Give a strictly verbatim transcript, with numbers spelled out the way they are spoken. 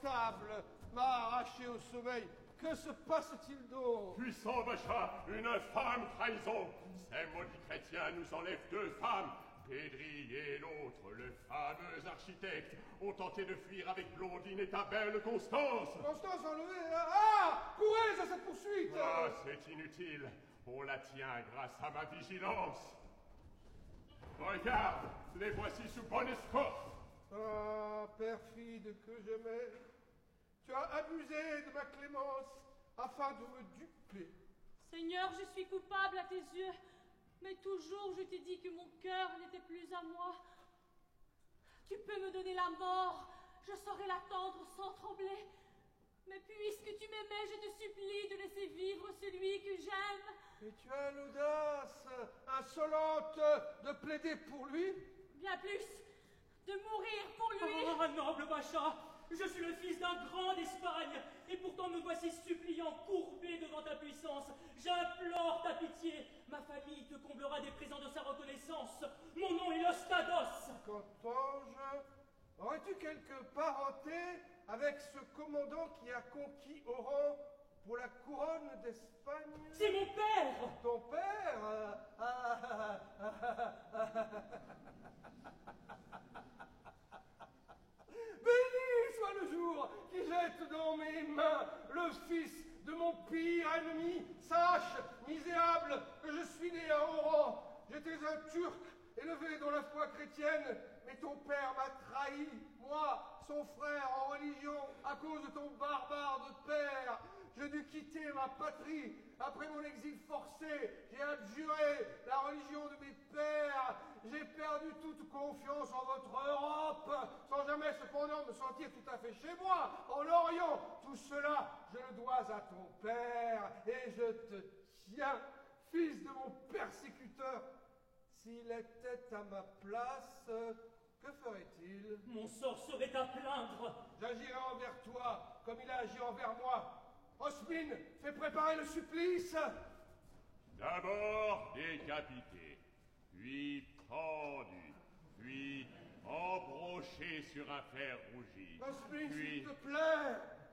insupportable m'a arraché au sommeil. Que se passe-t-il donc? Puissant Bacha, une infâme trahison. Ces maudits chrétiens nous enlèvent deux femmes. Pédri et l'autre, le fameux architecte, ont tenté de fuir avec Blondine et ta belle Constance. Constance enlevée? Ah! Courez à cette poursuite! Ah, c'est inutile. On la tient grâce à ma vigilance. Regarde, les voici sous bonne escorte. Ah, perfide que je m'ai, tu as abusé de ma clémence afin de me duper. Seigneur, je suis coupable à tes yeux, mais toujours je t'ai dit que mon cœur n'était plus à moi. Tu peux me donner la mort, je saurais l'attendre sans trembler. Mais puisque tu m'aimais, je te supplie de laisser vivre celui que j'aime. Et tu as l'audace insolente de plaider pour lui? Bien plus, de mourir pour lui. Ah, noble Bacha, je suis le fils d'un grand d'Espagne, et pourtant me voici suppliant, courbé devant ta puissance. J'implore ta pitié. Ma famille te comblera des présents de sa reconnaissance. Mon nom est Lostados. Qu'entends-je? Aurais-tu quelque parenté avec ce commandant qui a conquis Oran pour la couronne d'Espagne? C'est mon père. Ton père? euh, ah, ah, ah, ah, ah, Béni soit le jour qui jette dans mes mains le fils de mon pire ennemi. Sache, misérable, que je suis né à Oran. J'étais un Turc élevé dans la foi chrétienne, mais ton père m'a trahi, moi, son frère en religion, à cause de ton barbare de père. Je dus quitter ma patrie. Après mon exil forcé, j'ai abjuré la religion de mes pères. J'ai perdu toute confiance en votre Europe, sans jamais cependant me sentir tout à fait chez moi, en Orient. Tout cela, je le dois à ton père, et je te tiens, fils de mon persécuteur. S'il était à ma place, que ferait-il? Mon sort serait à plaindre. J'agirai envers toi comme il a agi envers moi. Osmine, fais préparer le supplice. D'abord décapité, puis pendu, puis embroché sur un fer rougi. Osmine, puis... s'il te plaît,